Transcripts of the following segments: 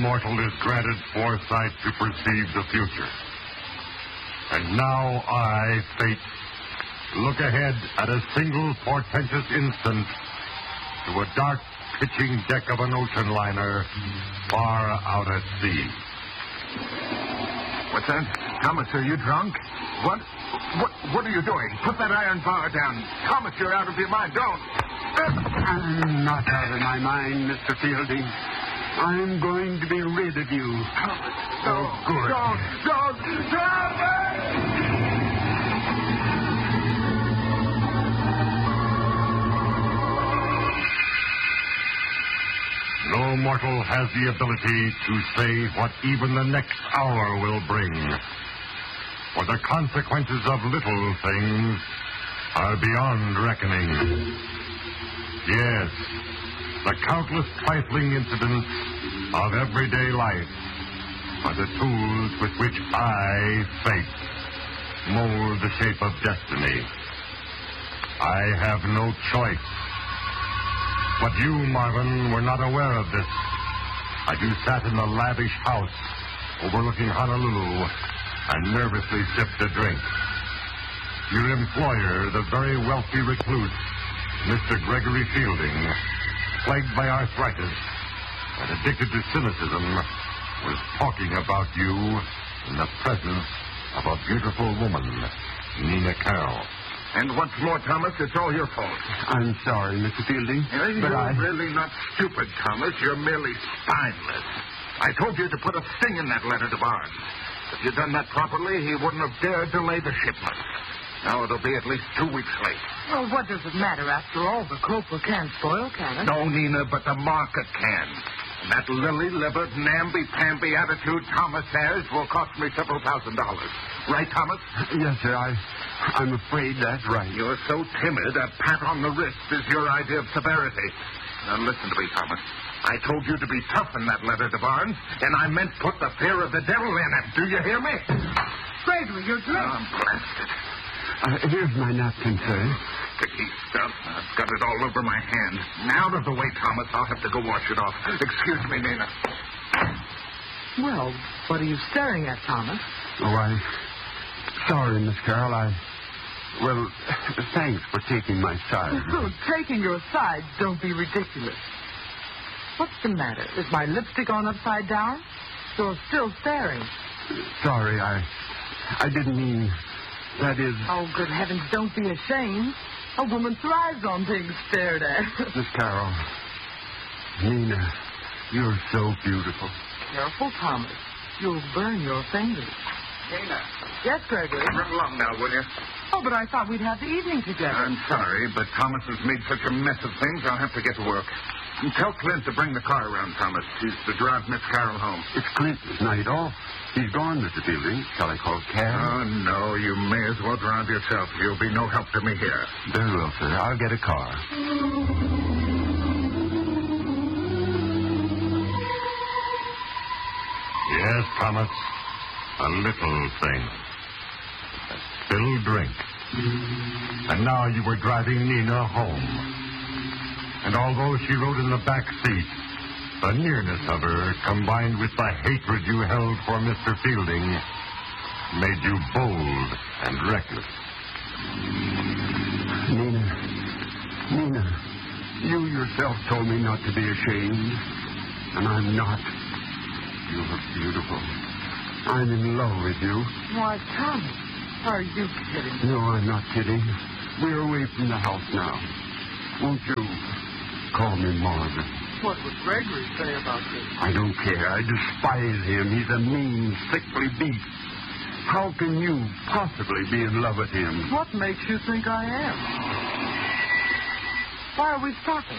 mortal is granted foresight to perceive the future. And now I, Fate, look ahead at a single portentous instant to a dark pitching deck of an ocean liner far out at sea. What's that? Thomas, are you drunk? What are you doing? Put that iron bar down. Thomas, you're out of your mind. Don't. I'm not out of my mind, Mr. Fielding. I'm going to be rid of you. Thomas, good. Don't. Thomas! No mortal has the ability to say what even the next hour will bring. For the consequences of little things are beyond reckoning. Yes, the countless trifling incidents of everyday life are the tools with which I, Fate, mold the shape of destiny. I have no choice. But you, Marvin, were not aware of this as you sat in the lavish house overlooking Honolulu and nervously sipped a drink. Your employer, the very wealthy recluse, Mr. Gregory Fielding, plagued by arthritis and addicted to cynicism, was talking about you in the presence of a beautiful woman, Nina Carroll. And what's more, Thomas, it's all your fault. I'm sorry, Mr. Fielding. You're really not stupid, Thomas. You're merely spineless. I told you to put a sting in that letter to Barnes. If you'd done that properly, he wouldn't have dared delay the shipment. Now it'll be at least 2 weeks late. Well, what does it matter? After all, the copra can't spoil, can it? No, Nina, but the market can. And that lily-livered, namby-pamby attitude Thomas has will cost me several $1,000s. Right, Thomas? Yes, sir. I'm afraid that's right. You're so timid, a pat on the wrist is your idea of severity. Now, listen to me, Thomas. I told you to be tough in that letter to Barnes, and I meant put the fear of the devil in him. Do you hear me? Gregory, you're drunk. I'm blasted. Here's my napkin, sir. Sticky stuff. I've got it all over my hand. Now, out of the way, Thomas. I'll have to go wash it off. Excuse me, Nina. Well, what are you staring at, Thomas? Oh, sorry, Miss Carroll. Well, thanks for taking my side. Oh, taking your side, don't be ridiculous. What's the matter? Is my lipstick on upside down? You're still staring. Sorry, I didn't mean... That is... Oh, good heavens, don't be ashamed. A woman thrives on being stared at. Miss Carroll, Nina, you're so beautiful. Careful, Thomas. You'll burn your fingers. Nina. Yes, Gregory? Run along now, will you? Oh, but I thought we'd have the evening together. I'm sorry, but Thomas has made such a mess of things, I'll have to get to work. And tell Clint to bring the car around, Thomas. He's to drive Miss Carroll home. It's Clint's night off. He's gone, Mr. Fielding. Shall I call a cab? Oh, no, you may as well drive yourself. You'll be no help to me here. Very well, sir. I'll get a car. Yes, Thomas. A little thing. A spilled drink. And now you were driving Nina home. And although she rode in the back seat, the nearness of her, combined with the hatred you held for Mr. Fielding, made you bold and reckless. Nina, you yourself told me not to be ashamed, and I'm not. You're beautiful. I'm in love with you. Why, Thomas, are you kidding? No, I'm not kidding. We're away from the house now. Won't you call me Marvin? What would Gregory say about this? I don't care. I despise him. He's a mean, sickly beast. How can you possibly be in love with him? What makes you think I am? Why are we stopping?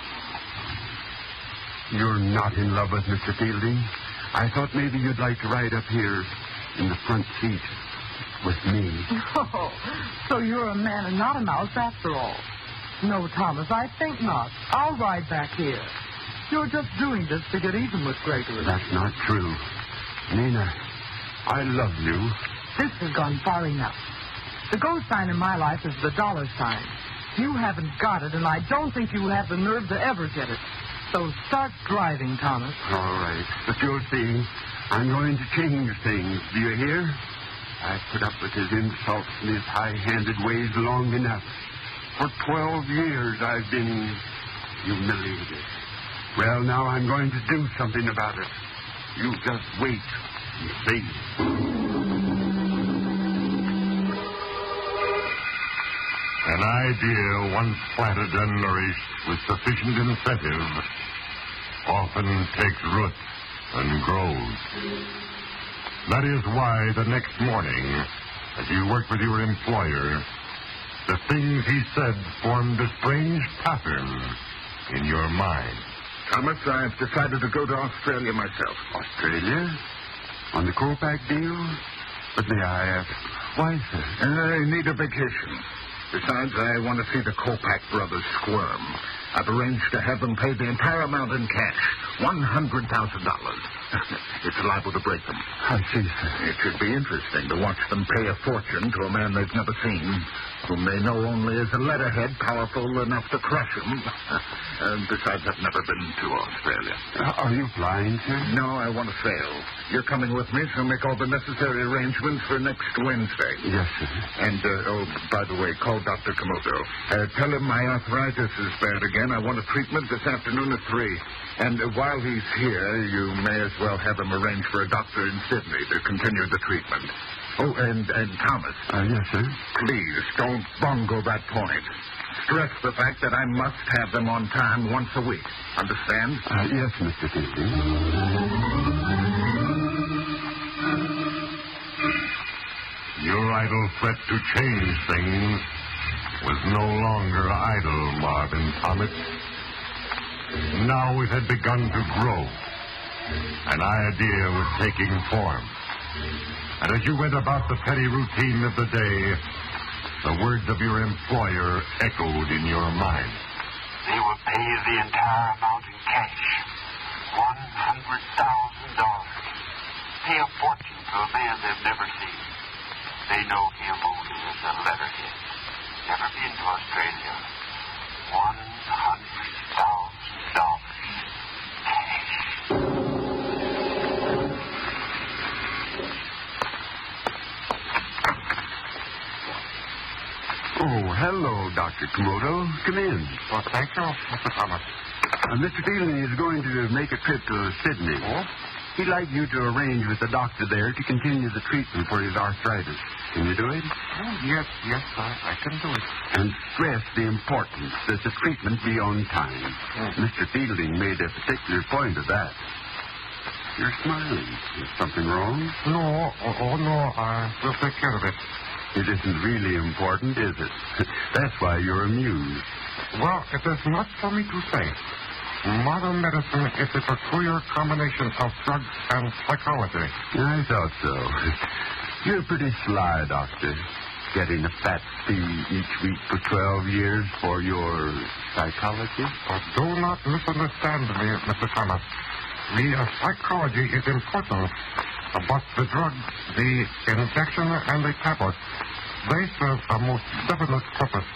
You're not in love with Mr. Fielding? I thought maybe you'd like to ride up here in the front seat with me. Oh, so you're a man and not a mouse after all. No, Thomas, I think not. I'll ride back here. You're just doing this to get even with Gregory. That's not true. Nina, I love you. This has gone far enough. The gold sign in my life is the dollar sign. You haven't got it, and I don't think you have the nerve to ever get it. So start driving, Thomas. All right. But you'll see, I'm going to change things. Do you hear? I've put up with his insults and his high-handed ways long enough. For 12 years I've been humiliated. Well, now I'm going to do something about it. You just wait and see. An idea once planted and nourished with sufficient incentive often takes root and grows. That is why the next morning, as you worked with your employer, the things he said formed a strange pattern in your mind. Thomas, I've decided to go to Australia myself. Australia? On the Copac deal? But may I ask, why, sir? I need a vacation. Besides, I want to see the Copac brothers squirm. I've arranged to have them pay the entire amount in cash, $100,000. It's liable to break them. I see, sir. It should be interesting to watch them pay a fortune to a man they've never seen, whom they know only as a letterhead powerful enough to crush him. Besides, I've never been to Australia. Are you flying, sir? No, I want to sail. You're coming with me, so make all the necessary arrangements for next Wednesday. Yes, sir. And, by the way, call Dr. Komodo. Tell him my arthritis is bad again. I want a treatment this afternoon at 3. And while he's here, you may as well have him arrange for a doctor in Sydney to continue the treatment. Oh, and Thomas. Yes, sir. Please, don't bungle that point. Stress the fact that I must have them on time once a week. Understand? Yes, Mr. Fielding. Your idle threat to change things was no longer idle, Marvin Thomas. Now it had begun to grow. An idea was taking form. And as you went about the petty routine of the day, the words of your employer echoed in your mind. They will pay the entire amount in cash. $100,000. Pay a fortune to a man they've never seen. They know him only as a letterhead. Never been to Australia. $100,000. Cash. Oh, hello, Dr. Komodo. Come in. Well, thank you, Mr. Thomas. Mr. Fielding is going to make a trip to Sydney. Oh? He'd like you to arrange with the doctor there to continue the treatment for his arthritis. Can you do it? Oh, yes, I can do it. And stress the importance that the treatment be on time. Mr. Fielding made a particular point of that. You're smiling. Is something wrong? No, no, we'll take care of it. It isn't really important, is it? That's why you're amused. Well, it is not for me to say. Modern medicine is a peculiar combination of drugs and psychology. I thought so. You're pretty sly, Doctor. Getting a fat fee each week for 12 years for your psychology? Do not misunderstand me, Mr. Thomas. The psychology is important, but the drugs, the injection, and the tablet, they serve a most definite purpose.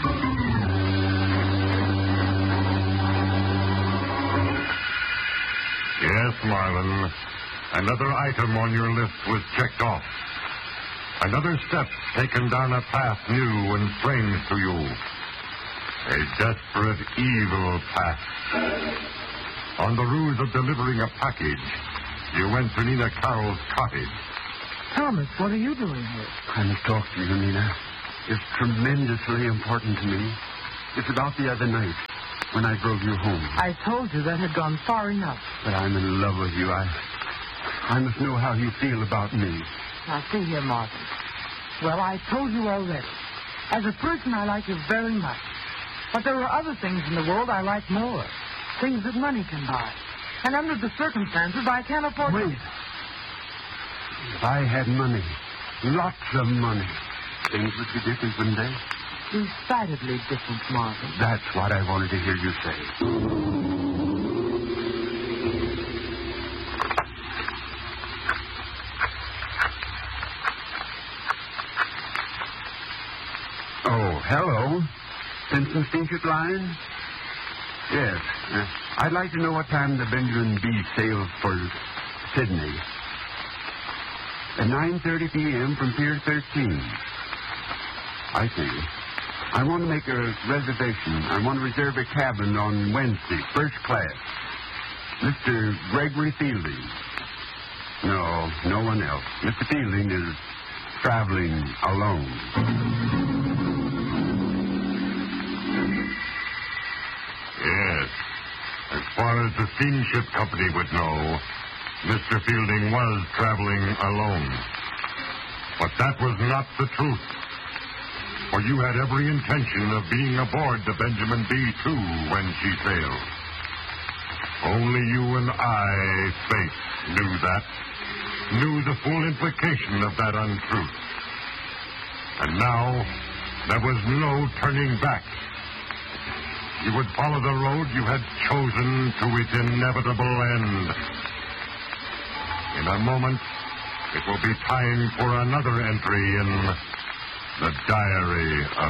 Yes, Marlin. Another item on your list was checked off. Another step taken down a path new and strange to you. A desperate, evil path. On the ruse of delivering a package, you went to Nina Carroll's cottage. Thomas, what are you doing here? I must talk to you, Nina. It's tremendously important to me. It's about the other night when I drove you home. I told you that had gone far enough. But I'm in love with you. I must know how you feel about me. Now, see here, Martin. Well, I told you already. As a person, I like you very much. But there are other things in the world I like more. Things that money can buy. And under the circumstances, I can't afford Wait. If I had money, lots of money, things would be different, wouldn't they? Decidedly different, Martin. That's what I wanted to hear you say. Oh, hello. Simpson Steamship Line? Yes. I'd like to know what time the Benjamin B sails for Sydney. At 9:30 p.m. from Pier 13. I see. I want to make a reservation. I want to reserve a cabin on Wednesday, first class. Mr. Gregory Fielding. No, no one else. Mr. Fielding is traveling alone. Yes. As far as the steamship company would know, Mr. Fielding was traveling alone. But that was not the truth. For you had every intention of being aboard the Benjamin B-2 when she sailed. Only you and I, Faith, knew that. Knew the full implication of that untruth. And now, there was no turning back. You would follow the road you had chosen to its inevitable end. In a moment, it will be time for another entry in the diary of